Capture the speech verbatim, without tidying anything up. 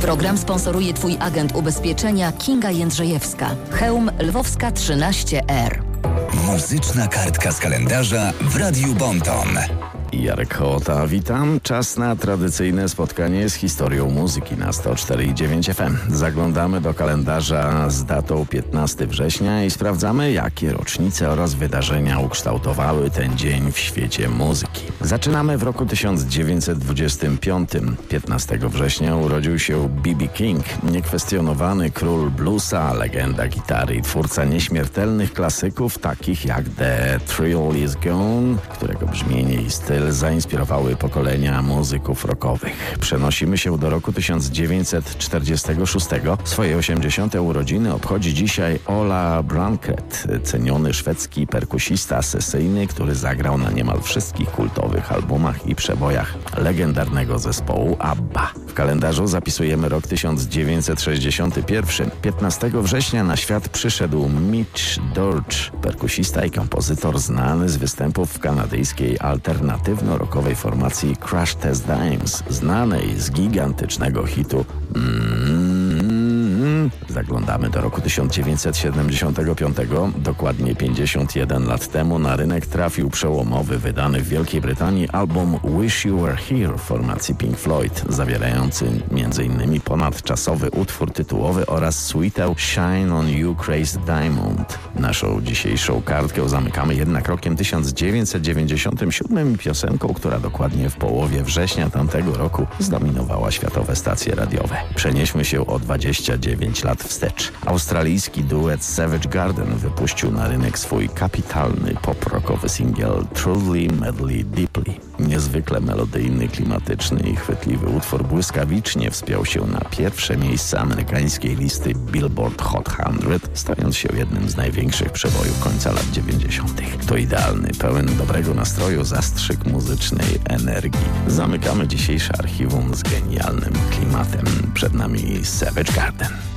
Program sponsoruje Twój agent ubezpieczenia Kinga Jędrzejewska. Chełm Lwowska trzynaście R. Muzyczna kartka z kalendarza w Radiu Bonton. Jarek Hołota, witam. Czas na tradycyjne spotkanie z historią muzyki na sto cztery i dziewięć F M. Zaglądamy do kalendarza z datą piętnastego września i sprawdzamy, jakie rocznice oraz wydarzenia ukształtowały ten dzień w świecie muzyki. Zaczynamy w roku tysiąc dziewięćset dwudziestym piątym. piętnastego września urodził się B B King, niekwestionowany król bluesa, legenda gitary i twórca nieśmiertelnych klasyków takich jak The Thrill Is Gone, którego brzmienie i styl zainspirowały pokolenia muzyków rockowych. Przenosimy się do roku tysiąc dziewięćset czterdziestego szóstego. Swoje osiemdziesiąte urodziny obchodzi dzisiaj Ola Brunkett, ceniony szwedzki perkusista sesyjny, który zagrał na niemal wszystkich kultowych albumach i przebojach legendarnego zespołu ABBA. W kalendarzu zapisujemy rok tysiąc dziewięćset sześćdziesiąty pierwszy. piętnastego września na świat przyszedł Mitch Dorch, perkusista i kompozytor znany z występów w kanadyjskiej alternatywno-rockowej formacji Crash Test Dimes, znanej z gigantycznego hitu mm, Zaglądamy do roku tysiąc dziewięćset siedemdziesiątego piątego. Dokładnie pięćdziesiąt jeden lat temu na rynek trafił przełomowy, wydany w Wielkiej Brytanii album Wish You Were Here formacji Pink Floyd, zawierający między innymi ponadczasowy utwór tytułowy oraz suitę Shine On You Crazed Diamond. Naszą dzisiejszą kartkę zamykamy jednak rokiem tysiąc dziewięćset dziewięćdziesiątym siódmym i piosenką, która dokładnie w połowie września tamtego roku zdominowała światowe stacje radiowe. Przenieśmy się o dwadzieścia dziewięć lat wstecz. Australijski duet Savage Garden wypuścił na rynek swój kapitalny pop-rockowy singiel Truly Madly Deeply. Niezwykle melodyjny, klimatyczny i chwytliwy utwór błyskawicznie wspiął się na pierwsze miejsce amerykańskiej listy Billboard Hot sto, stając się jednym z największych przebojów końca lat dziewięćdziesiątych. To idealny, pełen dobrego nastroju zastrzyk muzycznej energii. Zamykamy dzisiejsze archiwum z genialnym klimatem. Przed nami Savage Garden.